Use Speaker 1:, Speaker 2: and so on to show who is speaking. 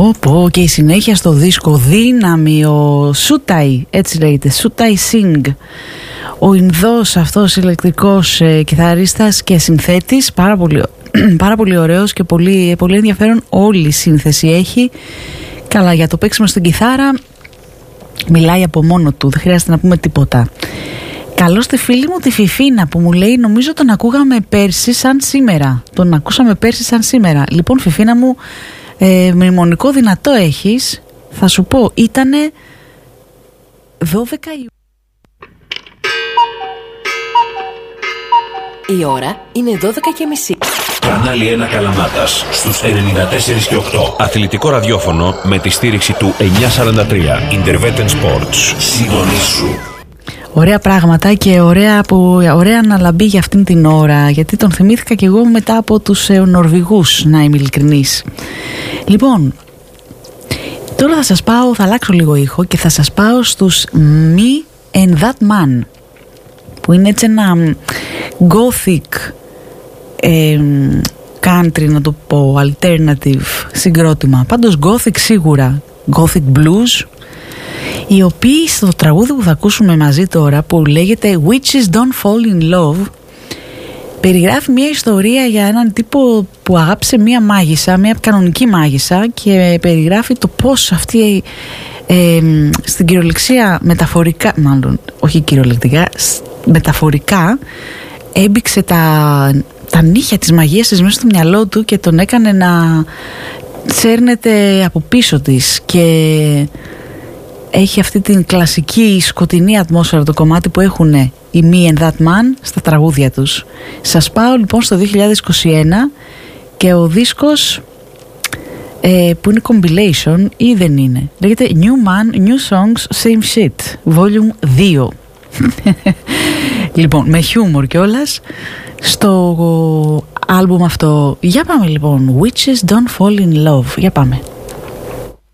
Speaker 1: Πω και η συνέχεια στο δίσκο δύναμη. Ο Σούταϊ, έτσι λέγεται, Σούταϊ Σινγκ, ο Ινδός αυτός ηλεκτρικός κιθαρίστας και συνθέτης, πάρα πολύ ωραίος και πολύ ενδιαφέρον. Όλη η σύνθεση έχει. Καλά, για το παίξιμο στην κιθάρα μιλάει από μόνο του, δεν χρειάζεται να πούμε τίποτα. Καλώς τη φίλη μου τη Φιφίνα που μου λέει, νομίζω τον ακούγαμε πέρσι σαν σήμερα. Τον ακούσαμε πέρσι σαν σήμερα. Λοιπόν, Φιφίνα μου, μνημονικό δυνατό έχεις. Θα σου πω, ήτανε 12 Ιουνίου.
Speaker 2: Η ώρα είναι 12:30.
Speaker 3: Κανάλι 1 Καλαμάτας στους 94 και 8.
Speaker 4: Αθλητικό ραδιόφωνο με τη στήριξη του 943. Interveten Sports.
Speaker 3: Συντονίσου.
Speaker 1: Ωραία πράγματα και ωραία αναλαμπή για αυτήν την ώρα, γιατί τον θυμήθηκα και εγώ μετά από τους Νορβηγούς, να είμαι ειλικρινής. Λοιπόν, τώρα θα αλλάξω λίγο ήχο και θα σας πάω στους Me and That Man, που είναι έτσι ένα gothic country, να το πω, alternative συγκρότημα. Πάντως gothic σίγουρα, gothic blues, οι οποίοι στο τραγούδι που θα ακούσουμε μαζί τώρα, που λέγεται Witches Don't Fall in Love, περιγράφει μια ιστορία για έναν τύπο που αγάπησε μια μάγισσα, μια κανονική μάγισσα, και περιγράφει το πώς αυτή στην κυριολεξία μεταφορικά, μάλλον όχι κυριολεκτικά, μεταφορικά έμπηξε τα νύχια της μαγείας της μέσα στο μυαλό του και τον έκανε να τσέρνεται από πίσω της, και έχει αυτή την κλασική σκοτεινή ατμόσφαιρα το κομμάτι που έχουν οι Me and That Man στα τραγούδια τους. Σας πάω λοιπόν στο 2021 και ο δίσκος που είναι compilation ή δεν είναι, λέγεται New Man, New Songs, Same Shit, Volume 2. Λοιπόν, με χιούμορ κιόλας στο άλμπουμ αυτό. Για πάμε λοιπόν, Witches Don't Fall in Love. Για πάμε.